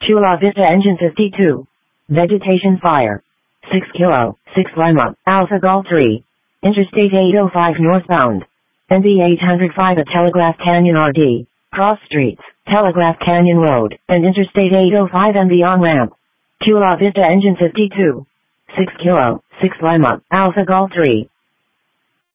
Chula Vista Engine 52. Vegetation fire. 6 Kilo, 6 Lima, Alpha Golf 3. Interstate 805 northbound. NV 805 at Telegraph Canyon RD. Cross streets, Telegraph Canyon Road, and Interstate 805 NV on-ramp. Chula Vista Engine 52. 6 Kilo, 6 Lima, Alpha Golf 3.